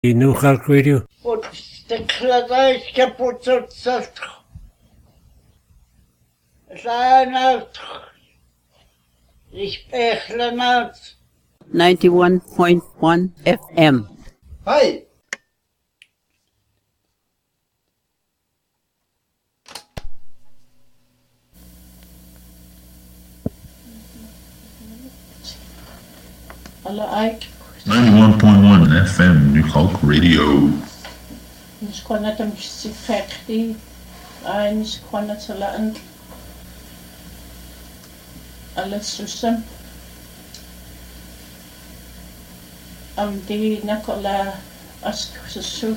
New Hulk Radio. Und der Kleider ist kaputt und zerstört. Ich bin 91.1 FM. Hi. Alle Eik. 91.1 FM, New Hulk Radio. Nis konna tam sikrekti. Ai nis konna talaan. Alle susam. Di nakola askusu.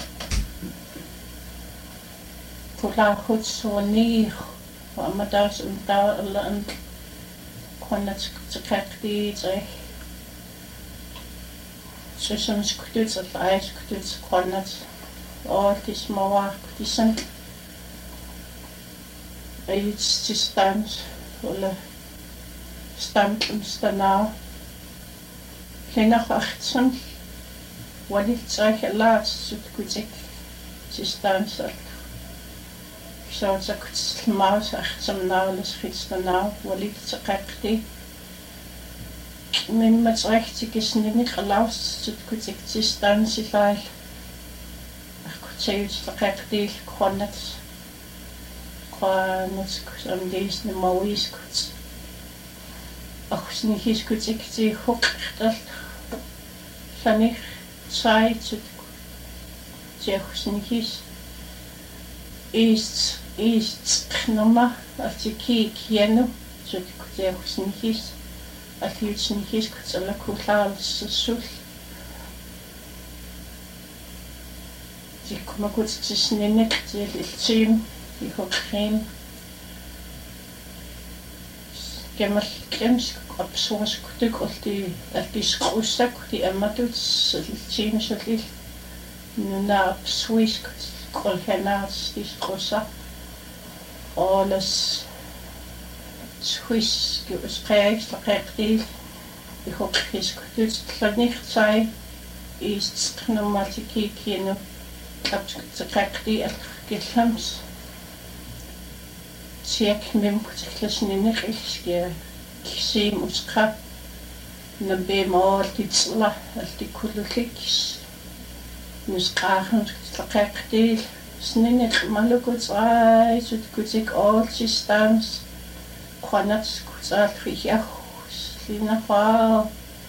Kula hutsoni. Amadas unta alaan. Konna sikrekti tsai. Susam skututs at ai skututs konnat. Tis mawak tisan. It's just stands eller stampen stanau. Klinach achtsam. Walit zeich laat sut kutik. Stands at. So it's a maus achtsam now les stanau. Walit zakakti. Men met recht is niet geluisterd, het kunt ik staan zitten. Ik kunt zelfs verkrijgen, gewoon net aan deze mooie kunt. Als niet is kunt ik die hoek dat van ik zei het als niet is genomen als ik kijk jeno, zo ik als niet is. Als je het niet is, kan je koelaal zoet. Ik kom goed te snijden, het team, ik heb geen. Ik heb maar klems op zo'n stuk als die schroestek, die emma doet, het team zo lief. Nu na op Swiss, al genaas die schroestek. Alles. Swiss gesprek, verkrijgt ik hoop het kan niet zijn, is het normaal te kijken, ze krijgt die het gelams. Check met het niet ik zie ons krap, dan ben je altijd la, als die koelikjes, dus graag het verkrijgt die, is niet maar ook goed uit, het goed ik altijd staan. Kwanat kuzat ja slina fa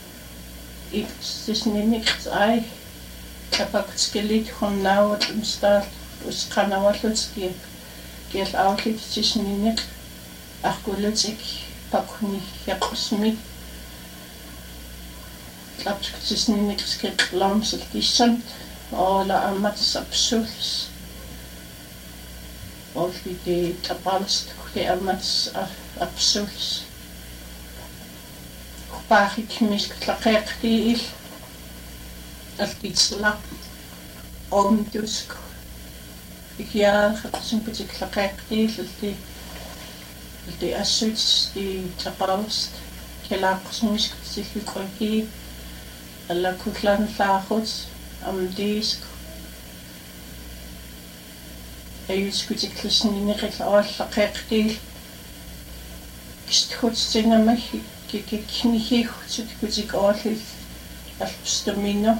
is niet ai kapak skelet gewoon nou het staat us kan wat het geeft ook het is niet ach goed ik pak niet ja kosmiek dat is niet skep lams het is sant alle amat absurd of die tabals die amat absurd. Waar ik misklaar die is, als iets lap, om dus ik ja, het is een beetje klaar die is, die assuits die tabals, kelakers misklaar zich ook alla kutlan lagots, disk. Is goed ik dus niet echt al klaar die. Goed zijn maar ik niet goed goed ik altijd als stamina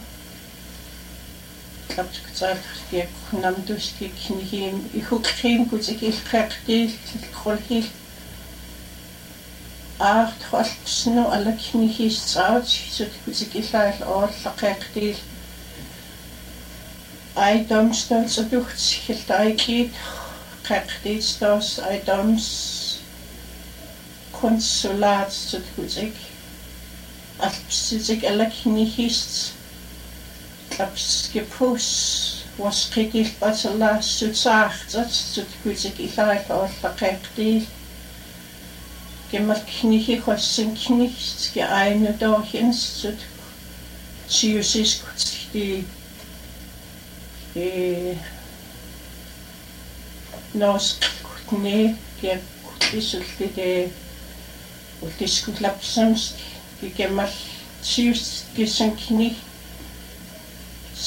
ik heb gezegd ik nam dus ik niet ik ook geen goed ik krijg die gewoon het snel alle knieën uit zo goed ik eigenlijk al krijg die I don't stand zo doet het eigenlijk krijg die stas I don't consulaat zodat goed ik als ik elk niet is als gepost was kritisch wat ze laatst zo zacht dat goed ik eigenlijk al verkrijg die gemerkt niet was zijn knicht geëinde doorheen zodat zie je zich die nou goed nee is het die und das klappt sonst, wie gemacht, süß, gesenkt nicht,